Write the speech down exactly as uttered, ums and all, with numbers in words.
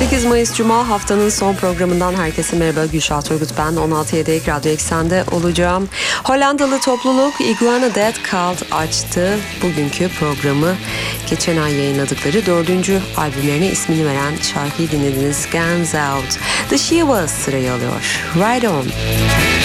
sekiz Mayıs Cuma, haftanın son programından herkese merhaba. Gülşah Turgut ben. on altı yedi Radyo Eksen'de olacağım. Hollandalı topluluk Iguana Dead Cult açtı bugünkü programı. Geçen ay yayınladıkları dördüncü albümlerine ismini veren şarkıyı dinlediniz. Guns Out. The Shivas sırayı alıyor. Ride On.